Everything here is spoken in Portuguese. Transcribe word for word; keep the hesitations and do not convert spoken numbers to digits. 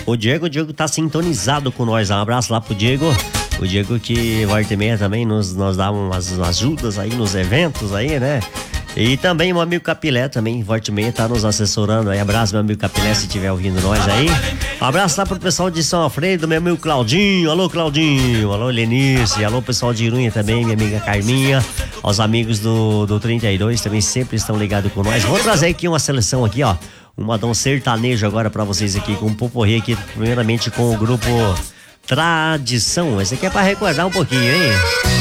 O Diego, o Diego tá sintonizado com nós. Um abraço lá pro Diego. O Diego que volta e meia também nos, nos dá umas ajudas aí nos eventos aí, né? E também o amigo Capilé também, volta e meia, tá nos assessorando aí. Abraço, meu amigo Capilé, se estiver ouvindo nós aí. Um abraço lá pro pessoal de São Alfredo, meu amigo Claudinho. Alô, Claudinho. Alô, Lenice. Alô, pessoal de Irunha também, minha amiga Carminha. Aos amigos do, do trinta e dois também sempre estão ligados com nós. Vou trazer aqui uma seleção aqui, ó. Um modão sertanejo agora pra vocês aqui, com um poporri aqui, primeiramente com o grupo Tradição. Esse aqui é pra recordar um pouquinho, hein?